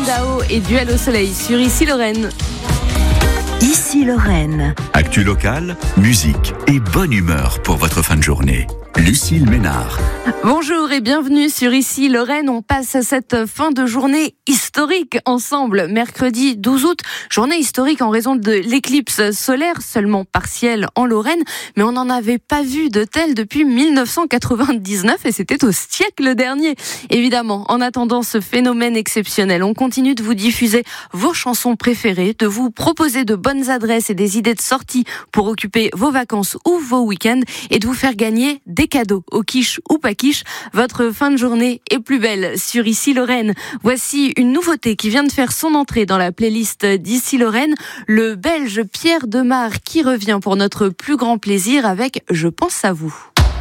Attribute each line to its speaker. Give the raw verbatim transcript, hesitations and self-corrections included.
Speaker 1: Dao et Duel au soleil sur Ici Lorraine.
Speaker 2: Ici Lorraine.
Speaker 3: Actu locale, musique et bonne humeur pour votre fin de journée. Lucille Ménard.
Speaker 1: Bonjour et bienvenue sur Ici Lorraine. On passe cette fin de journée historique ensemble. Mercredi douze août, journée historique en raison de l'éclipse solaire, seulement partielle en Lorraine, mais on n'en avait pas vu de telle depuis mille neuf cent quatre-vingt-dix-neuf et c'était au siècle dernier. Évidemment, en attendant ce phénomène exceptionnel, on continue de vous diffuser vos chansons préférées, de vous proposer de bonnes adresses et des idées de sortie pour occuper vos vacances ou vos week-ends et de vous faire gagner des cadeaux au quiche ou pas quiche. Votre fin de journée est plus belle sur Ici Lorraine. Voici une nouveauté qui vient de faire son entrée dans la playlist d'Ici Lorraine. Le Belge Pierre Demar qui revient pour notre plus grand plaisir avec Je pense à vous.